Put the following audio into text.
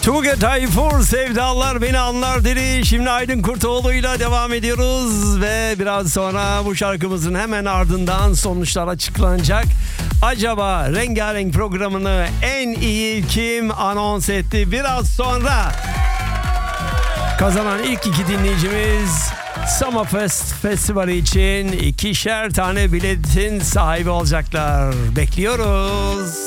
Tuğge Tayfur, Sevdalar Beni Anlar dedi. Şimdi Aydın Kurtoğlu'yla devam ediyoruz ve biraz sonra bu şarkımızın hemen ardından sonuçlar açıklanacak. Acaba Rengarenk programını en iyi kim anons etti? Biraz sonra kazanan ilk iki dinleyicimiz Summerfest Festivali için 2'şer tane biletin sahibi olacaklar. Bekliyoruz.